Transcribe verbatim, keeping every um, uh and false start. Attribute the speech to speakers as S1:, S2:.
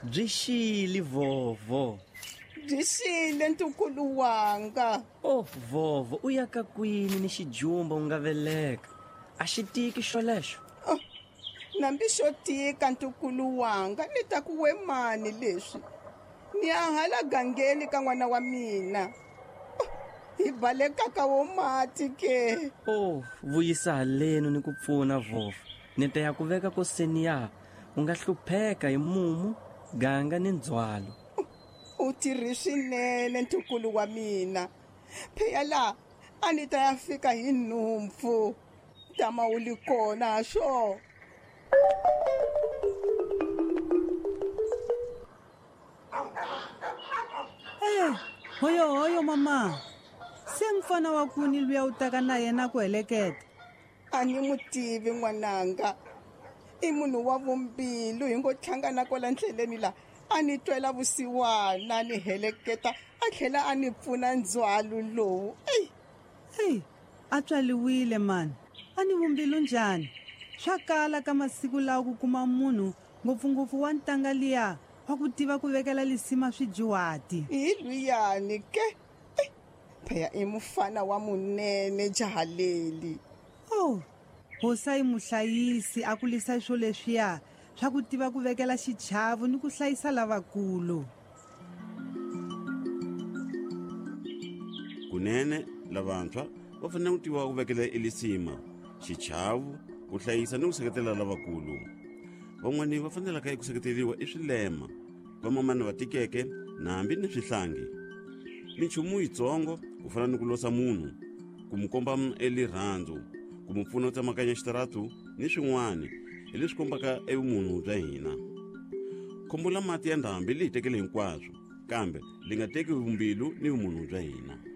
S1: byi xile vovo.
S2: Byi xile ntukulu wanga.
S1: Oh vovo, u ya ka kwini ni xijumba u nga veleka? A xi tiki xolexo.
S2: Oh, nambi xo tika ntukulu wanga ni ta ku we mani leswi. Ni ya hala gangeni ka n'wana wa mina. Oh, hi baleka ka wo mati ke.
S1: Oh, vuyisa haleni ni ku pfuna vovo. Ni ta ya ku veka ko seniya. U nga hlupheka hi mumu, ganga ni ndzwalo.
S2: U tirhi swinene ntukulu wa mina. Phela la a ni ta ya fika hi nhumpfu. Tama u li kona swo.
S3: Eh, hoyo hoyo mama. Se mfana wa kuni luya utaka na yena ku heleketa.
S2: A ni mutivi n'wananga. I munhu wa vumbilu hi ngo tlhangana kola ndleleni la. A ni twela vusiwana ni heleketa a tlhela a ni pfuna ndzwalo lowu. Ey,
S3: hey, a tswaliwile man. A ni vumbilu njhani? Swa kala ka masiku lawa ku kuma munhu ngopfungopfu wa ntanga liya wa ku tiva ku vekela lisima swijuwati.
S2: Hi luyani ke? Phaya i mufana wa munene jahaleli.
S3: Oh, hosa i muhlayisi a kulisa swo leswiya swa ku tiva ku vekela xichavu ni ku hlayisa lavakulu.
S4: Kunene lavantshwa va fanele ku tiva ku vekela elisima, xichavu, ku hlayisa ni ku seketela lavakulu. Van'wani va fanele ka ku seketeriwa i swilema, vamamani va tikeke, nambi ni swihlangi. Minchumu yitsongo ku fana ni ku losa munhu, ku mu komba elirhandzu, ku mu pfuna ku tsamakanya xitaratu ni swin'wana hi leswi kombaka evumunhu bya hina. Khombo la mati ya ndhambi li hi tekele hinkwaswo, kambe li nga teki vumbilu ni vumunhu bya hina.